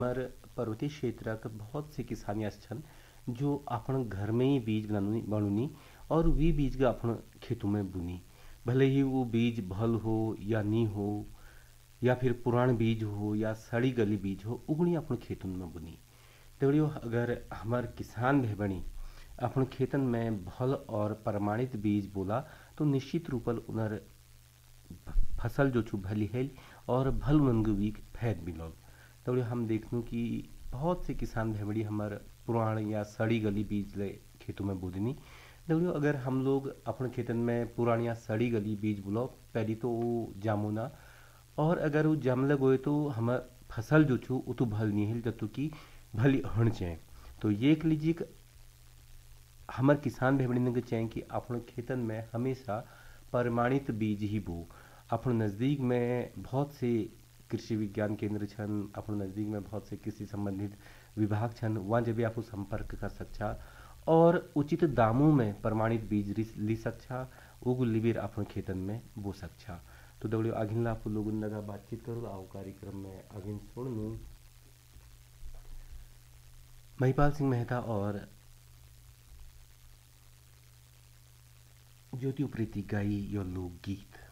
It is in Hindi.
हमार पर्वतीय क्षेत्रक बहुत से किसान छन जो अपन घर में ही बीज बनूनी और वी बीज का अपन खेतों में बुनी। भले ही वो बीज भल हो या नी हो या फिर पुरान बीज हो या सड़ी गली बीज हो उगनी अपन खेतन में बुनी। तो अगर हमार किसान भी बनी अपन खेतन में भल और प्रमाणित बीज बोला तो निश्चित रूपल उनर फसल जो छु भली है और भल उनगवीक फैद मिलल। तो हम देखनू कि बहुत से किसान भेबड़ी हमार पुराण या सड़ी गली बीज ले खेतों में बोदनी। तो अगर हम लोग अपन खेतन में पुरान या सड़ी गली बीज बुलाओ पहली तो वो जामुना और अगर वो जम लग गए तो हमार फसल जो छु वो तो भल नहीं है जब कि भली हण चाहे। तो ये एक लीजिए कि हमार किसान भेबड़ी ने चाहे कि अपन खेतन में हमेशा प्रमाणित बीज ही बो। अपन नज़दीक में बहुत से कृषि विज्ञान केंद्र छन, अपन नज़दीक में बहुत से कृषि संबंधित विभाग छन, वहाँ जब भी आप संपर्क कर सकछा और उचित दामों में प्रमाणित बीज ली सकछा उग लिबिर अपन खेतन में बो सकछा। तो दौड़ियो आगिन आप लोगों लगा बातचीत करो आओ कार्यक्रम में आगिन सुनू महिपाल सिंह मेहता और ज्योति उप्रेती गाई यो लोकगीत।